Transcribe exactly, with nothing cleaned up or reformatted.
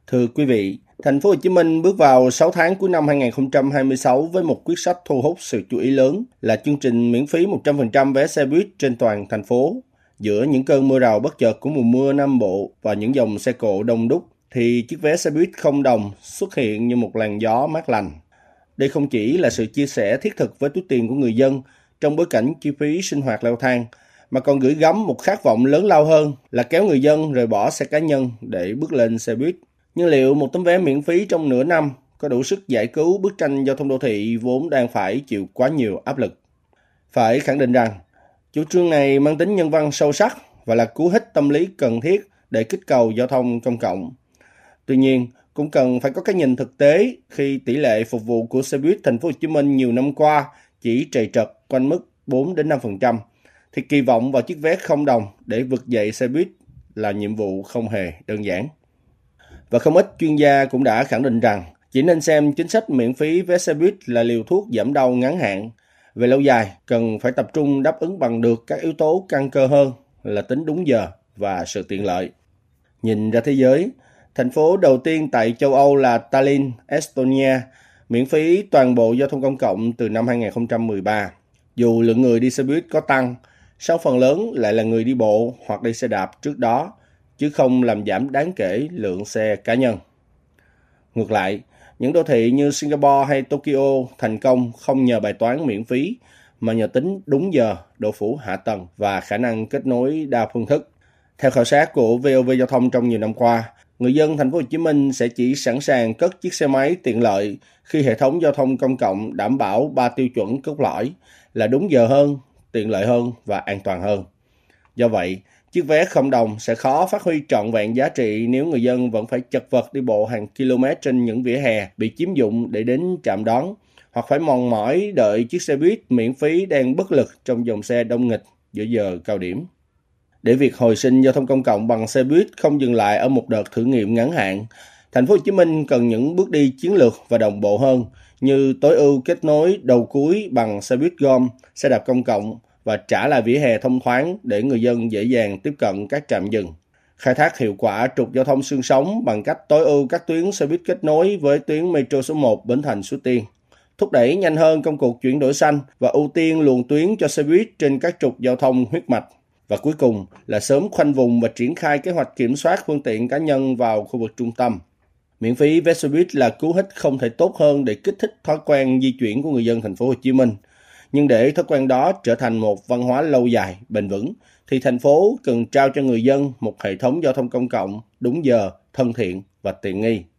Thưa quý vị, thành phố Hồ Chí Minh bước vào sáu tháng cuối năm hai nghìn không trăm hai mươi sáu với một quyết sách thu hút sự chú ý lớn là chương trình miễn phí một trăm phần trăm vé xe buýt trên toàn thành phố. Giữa những cơn mưa rào bất chợt của mùa mưa Nam Bộ và những dòng xe cộ đông đúc, thì chiếc vé xe buýt không đồng xuất hiện như một làn gió mát lành. Đây không chỉ là sự chia sẻ thiết thực với túi tiền của người dân trong bối cảnh chi phí sinh hoạt leo thang, mà còn gửi gắm một khát vọng lớn lao hơn là kéo người dân rời bỏ xe cá nhân để bước lên xe buýt. Nhưng liệu một tấm vé miễn phí trong nửa năm có đủ sức giải cứu bức tranh giao thông đô thị vốn đang phải chịu quá nhiều áp lực? Phải khẳng định rằng, chủ trương này mang tính nhân văn sâu sắc và là cú hích tâm lý cần thiết để kích cầu giao thông công cộng. Tuy nhiên, cũng cần phải có cái nhìn thực tế khi tỷ lệ phục vụ của xe buýt thành phố Hồ Chí Minh nhiều năm qua chỉ trầy trật quanh mức bốn đến năm phần trăm, thì kỳ vọng vào chiếc vé không đồng để vực dậy xe buýt là nhiệm vụ không hề đơn giản. Và không ít chuyên gia cũng đã khẳng định rằng chỉ nên xem chính sách miễn phí vé xe buýt là liều thuốc giảm đau ngắn hạn. Về lâu dài, cần phải tập trung đáp ứng bằng được các yếu tố căn cơ hơn là tính đúng giờ và sự tiện lợi. Nhìn ra thế giới, thành phố đầu tiên tại châu Âu là Tallinn, Estonia, miễn phí toàn bộ giao thông công cộng từ năm hai nghìn không trăm mười ba. Dù lượng người đi xe buýt có tăng, song phần lớn lại là người đi bộ hoặc đi xe đạp trước đó, chứ không làm giảm đáng kể lượng xe cá nhân. Ngược lại, những đô thị như Singapore hay Tokyo thành công không nhờ bài toán miễn phí, mà nhờ tính đúng giờ, độ phủ hạ tầng và khả năng kết nối đa phương thức. Theo khảo sát của vê o vê Giao thông trong nhiều năm qua, người dân thành phố Hồ Chí Minh sẽ chỉ sẵn sàng cất chiếc xe máy tiện lợi khi hệ thống giao thông công cộng đảm bảo ba tiêu chuẩn cốt lõi là đúng giờ hơn, tiện lợi hơn và an toàn hơn. Do vậy, chiếc vé không đồng sẽ khó phát huy trọn vẹn giá trị nếu người dân vẫn phải chật vật đi bộ hàng km trên những vỉa hè bị chiếm dụng để đến trạm đón, hoặc phải mòn mỏi đợi chiếc xe buýt miễn phí đang bất lực trong dòng xe đông nghịch giữa giờ cao điểm. Để việc hồi sinh giao thông công cộng bằng xe buýt không dừng lại ở một đợt thử nghiệm ngắn hạn, thành phố Hồ Chí Minh cần những bước đi chiến lược và đồng bộ hơn, như tối ưu kết nối đầu cuối bằng xe buýt gom, xe đạp công cộng và trả lại vỉa hè thông thoáng để người dân dễ dàng tiếp cận các trạm dừng. Khai thác hiệu quả trục giao thông xương sống bằng cách tối ưu các tuyến xe buýt kết nối với tuyến Metro số một Bến Thành Suối Tiên. Thúc đẩy nhanh hơn công cuộc chuyển đổi xanh và ưu tiên luồng tuyến cho xe buýt trên các trục giao thông huyết mạch. Và cuối cùng là sớm khoanh vùng và triển khai kế hoạch kiểm soát phương tiện cá nhân vào khu vực trung tâm. Miễn phí vé xe buýt là cú hích không thể tốt hơn để kích thích thói quen di chuyển của người dân thành phố Hồ Chí Minh. Nhưng để thói quen đó trở thành một văn hóa lâu dài, bền vững, thì thành phố cần trao cho người dân một hệ thống giao thông công cộng đúng giờ, thân thiện và tiện nghi.